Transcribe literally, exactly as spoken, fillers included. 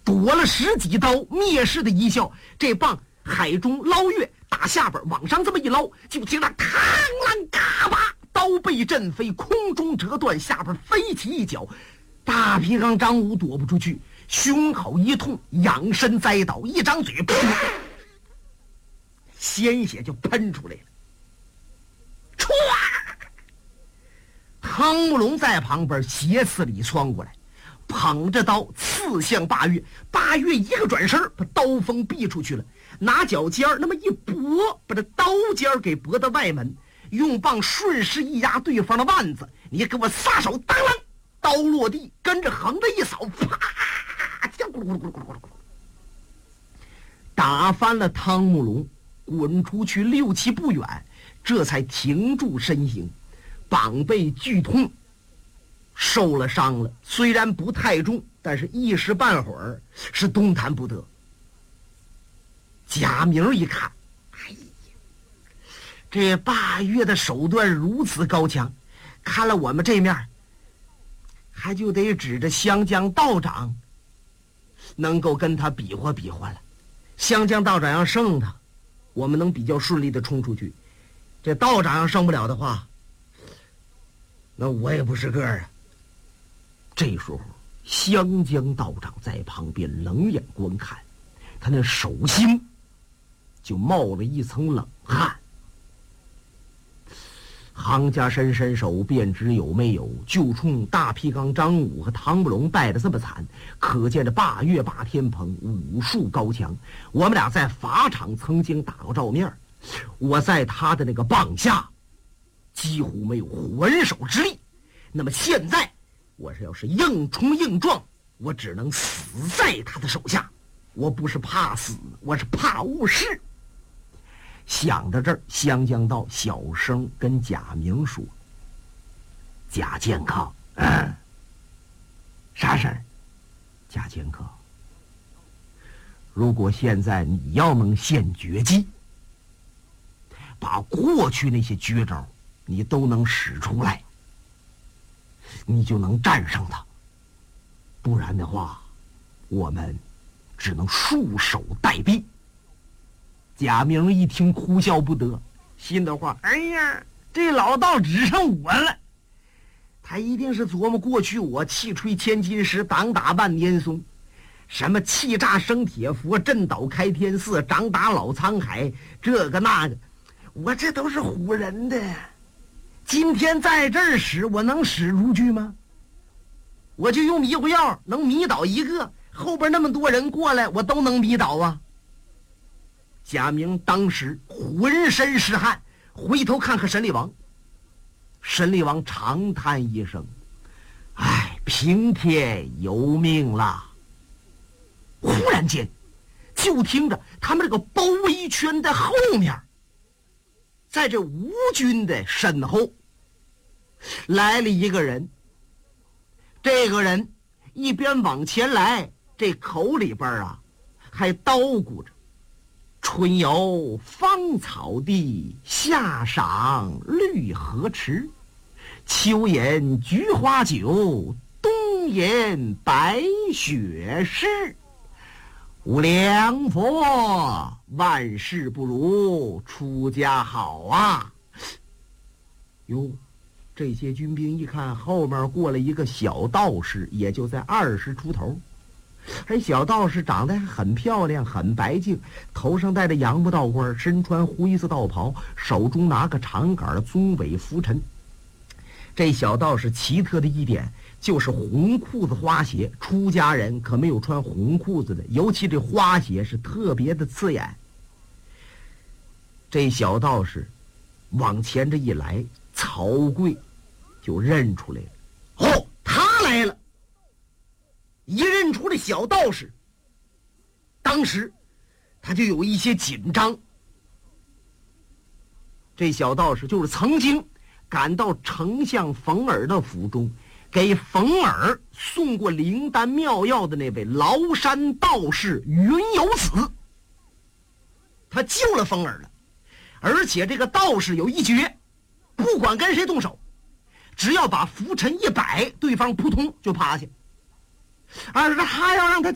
躲了十几刀，蔑视的一笑，这棒海中捞月，打下边往上这么一捞，就听那嘡啷嘎巴，刀被震飞，空中折断，下边飞起一脚，大皮刚张武躲不出去，胸口一痛，仰身栽倒，一张嘴，噗，鲜血就喷出来了。唰！汤姆龙在旁边斜刺里窜过来，捧着刀刺向八月。八月一个转身，把刀锋避出去了，拿脚尖那么一拨，把这刀尖给拨到外门，用棒顺势一压对方的腕子。你给我撒手！当啷，刀落地，跟着横着一扫，啪！咕噜咕噜咕噜咕噜咕噜咕噜，打翻了汤姆龙，滚出去六七步远，这才停住身形，膀背剧痛，受了伤了，虽然不太重，但是一时半会儿是动弹不得。贾明一看，哎呀，这八月的手段如此高强，看了我们这面，还就得指着湘江道长能够跟他比划比划了。湘江道长要胜他，我们能比较顺利的冲出去。这道长要胜不了的话，那我也不是个儿啊。这时候湘江道长在旁边冷眼观看，他那手心就冒了一层冷汗。行家伸伸手便知有没有，就冲大皮刚张武和汤不龙败得这么惨，可见这霸月霸天鹏武术高强。我们俩在法场曾经打过照面，我在他的那个棒下几乎没有还手之力。那么现在我是要是硬冲硬撞，我只能死在他的手下。我不是怕死，我是怕误事。想到这儿，湘江道小声跟贾明说：“贾剑客，嗯，啥事儿？贾剑客，如果现在你要能现绝技，把过去那些绝招你都能使出来，你就能战胜他。不然的话，我们只能束手待毙。”贾明一听哭笑不得，心的话：哎呀，这老道只剩我了。他一定是琢磨过去我气吹千金石，挡打万年松，什么气炸生铁佛，震倒开天寺，掌打老沧海，这个那个，我这都是唬人的。今天在这儿使，我能使出去吗？我就用迷糊药能迷倒一个，后边那么多人过来，我都能迷倒啊。贾明当时浑身是汗，回头看看神力王。神力王长叹一声：“哎，平天有命了。”忽然间，就听着他们这个包围圈的后面，在这吴军的身后来了一个人。这个人一边往前来，这口里边啊还叨咕着：“春游芳草地，夏赏绿荷池，秋饮菊花酒，冬饮白雪诗。无良佛，万事不如出家好啊！”哟，这些军兵一看后面过来一个小道士，也就在二十出头。这小道士长得很漂亮，很白净，头上戴着杨木道冠，身穿灰色道袍，手中拿个长杆，棕尾拂尘。这小道士奇特的一点就是红裤子花鞋，出家人可没有穿红裤子的，尤其这花鞋是特别的刺眼。这小道士往前这一来，曹刿就认出来了。哦，他来了！一认出这小道士，当时他就有一些紧张。这小道士就是曾经赶到丞相冯尔的府中，给冯尔送过灵丹妙药的那位崂山道士云游子。他救了冯尔了，而且这个道士有一绝，不管跟谁动手，只要把拂尘一摆，对方扑通就趴下。而他要让他